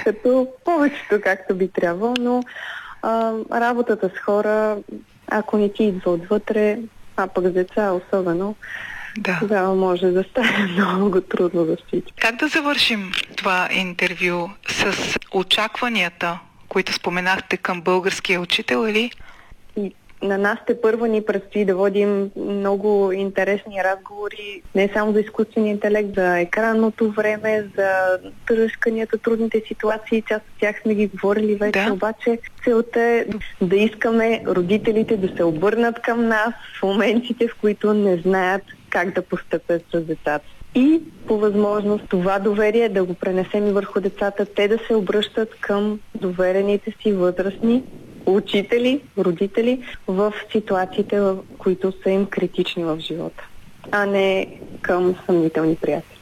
като повечето както би трябвало, но работата с хора, ако не ти идва отвътре, а пък с деца особено, тогава може да стане много трудно за всички. Как да завършим това интервю с очакванията, които споменахте към българския учител, или? И на нас тепърва ни предстои да водим много интересни разговори, не само за изкуствения интелект, за екранното време, за тръсканията, трудните ситуации, част от тях сме ги говорили вече, обаче целта е да искаме родителите да се обърнат към нас в моментите, в които не знаят как да постъпят с децата. И по възможност това доверие да го пренесем и върху децата, те да се обръщат към доверените си възрастни учители, родители в ситуациите, в които са им критични в живота, а не към съмнителни приятели.